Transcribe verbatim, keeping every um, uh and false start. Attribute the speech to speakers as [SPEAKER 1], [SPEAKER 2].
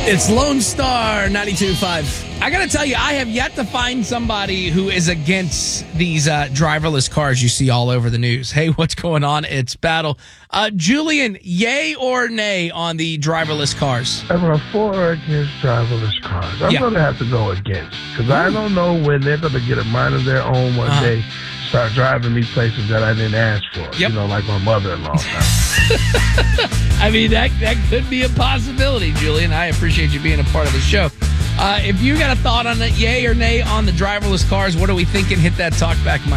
[SPEAKER 1] It's Lone Star ninety-two point five. I got to tell you, I have yet to find somebody who is against these uh, driverless cars you see all over the news. Hey, what's going on? It's Battle. Uh, Julian, yay or nay on the driverless cars?
[SPEAKER 2] I'm for or against driverless cars. I'm
[SPEAKER 1] Yeah.
[SPEAKER 2] going to have to go against because I don't know when they're going to get a mind of their own one
[SPEAKER 1] Uh-huh.
[SPEAKER 2] day, start driving me places that I didn't ask for.
[SPEAKER 1] Yep.
[SPEAKER 2] You know, like my mother-in-law.
[SPEAKER 1] I mean, that that could be a possibility, Julian. I appreciate you being a part of the show. Uh, if you got a thought on it, yay or nay on the driverless cars, what are we thinking? Hit that talk back mic.